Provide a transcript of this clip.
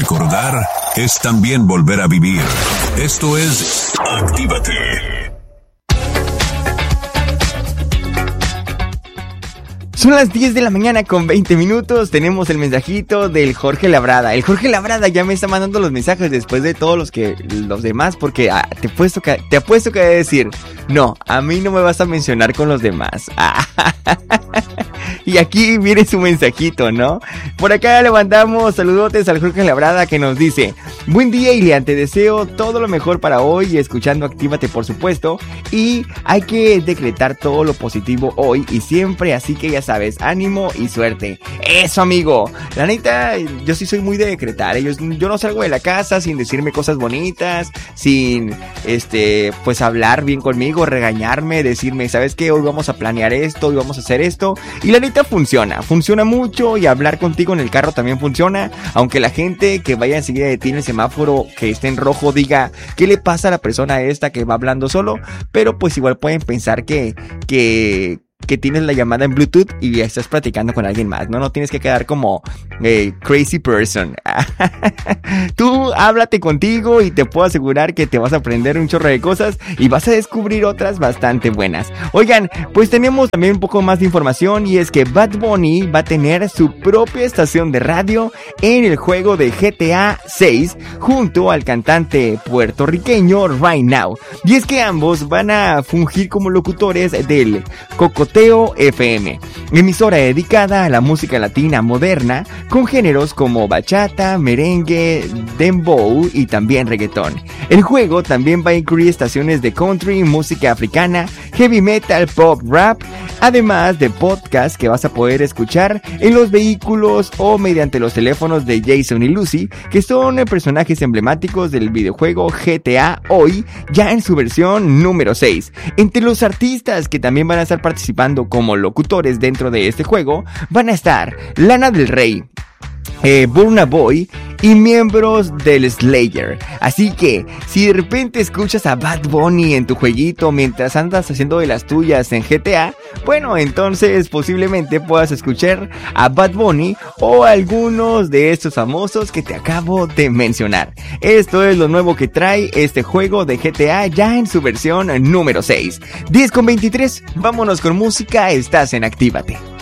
recordar es también volver a vivir. Esto es Actívate. Son las 10 de la mañana con 20 minutos. Tenemos el mensajito del Jorge Labrada. El Jorge Labrada ya me está mandando los mensajes después de todos los demás, porque te apuesto que va a decir, no, a mí no me vas a mencionar con los demás. Y aquí viene su mensajito, ¿no? Por acá le mandamos saludotes al Jorge Labrada, que nos dice: buen día, Ilian, te deseo todo lo mejor para hoy, escuchando Actívate, por supuesto. Y hay que decretar todo lo positivo hoy y siempre, así que ya sabes, ánimo y suerte. Eso, amigo. La neta, yo sí soy muy de decretar. Yo no salgo de la casa sin decirme cosas bonitas, sin, pues hablar bien conmigo, regañarme, decirme, ¿sabes qué? Hoy vamos a planear esto, hoy vamos a hacer esto. Y la neta funciona mucho, y hablar contigo en el carro también funciona. Aunque la gente que vaya enseguida de ti en el semáforo, que esté en rojo, diga, ¿qué le pasa a la persona esta que va hablando solo? Pero pues igual pueden pensar que tienes la llamada en Bluetooth y estás platicando con alguien más, ¿no? No tienes que quedar como crazy person. Tú háblate contigo y te puedo asegurar que te vas a aprender un chorro de cosas y vas a descubrir otras bastante buenas. Oigan, pues tenemos también un poco más de información, y es que Bad Bunny va a tener su propia estación de radio en el juego de GTA 6 junto al cantante puertorriqueño Right Now. Y es que ambos van a fungir como locutores del Cocoteo FM, emisora dedicada a la música latina moderna con géneros como bachata, merengue, dembow y también reggaetón. El juego también va a incluir estaciones de country, música africana, heavy metal, pop, rap, además de podcasts que vas a poder escuchar en los vehículos o mediante los teléfonos de Jason y Lucy, que son personajes emblemáticos del videojuego GTA hoy, ya en su versión número 6. Entre los artistas que también van a estar participando como locutores dentro de este juego van a estar Lana del Rey, Burna Boy y miembros del Slayer. Así que si de repente escuchas a Bad Bunny en tu jueguito mientras andas haciendo de las tuyas en GTA, bueno, entonces posiblemente puedas escuchar a Bad Bunny o a algunos de estos famosos que te acabo de mencionar. Esto es lo nuevo que trae este juego de GTA ya en su versión número 6. 10:23, vámonos con música, estás en Actívate.